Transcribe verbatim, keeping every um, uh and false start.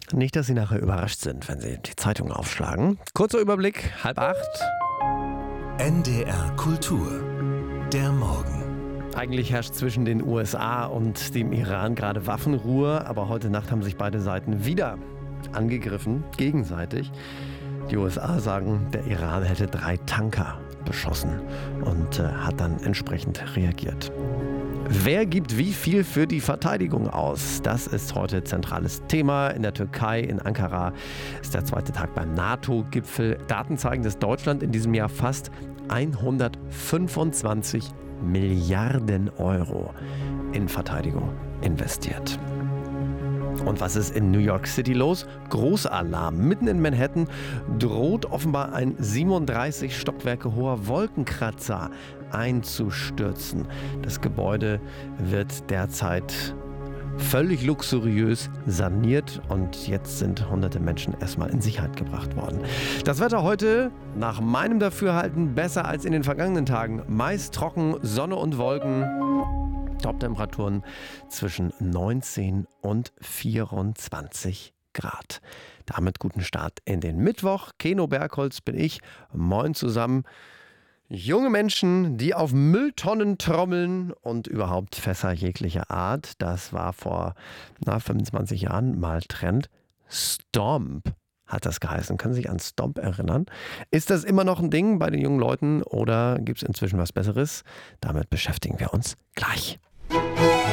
Nicht, dass Sie nachher überrascht sind, wenn Sie die Zeitung aufschlagen. Kurzer Überblick, halb acht. N D R Kultur, der Morgen. Eigentlich herrscht zwischen den U S A und dem Iran gerade Waffenruhe, aber heute Nacht haben sich beide Seiten wieder angegriffen, gegenseitig. Die U S A sagen, der Iran hätte drei Tanker beschossen und äh, hat dann entsprechend reagiert. Wer gibt wie viel für die Verteidigung aus? Das ist heute zentrales Thema. In der Türkei, in Ankara, ist der zweite Tag beim NATO-Gipfel. Daten zeigen, dass Deutschland in diesem Jahr fast hundertfünfundzwanzig Milliarden Euro in Verteidigung investiert. Und was ist in New York City los? Großalarm. Mitten in Manhattan droht offenbar ein siebenunddreißig Stockwerke hoher Wolkenkratzer einzustürzen. Das Gebäude wird derzeit völlig luxuriös saniert und jetzt sind hunderte Menschen erstmal in Sicherheit gebracht worden. Das Wetter heute, nach meinem Dafürhalten, besser als in den vergangenen Tagen. Meist trocken, Sonne und Wolken. Toptemperaturen zwischen neunzehn und vierundzwanzig Grad. Damit guten Start in den Mittwoch. Keno Bergholz bin ich. Moin zusammen. Junge Menschen, die auf Mülltonnen trommeln und überhaupt Fässer jeglicher Art. Das war vor na, fünfundzwanzig Jahren mal Trend. Stomp hat das geheißen. Können Sie sich an Stomp erinnern? Ist das immer noch ein Ding bei den jungen Leuten oder gibt es inzwischen was Besseres? Damit beschäftigen wir uns gleich.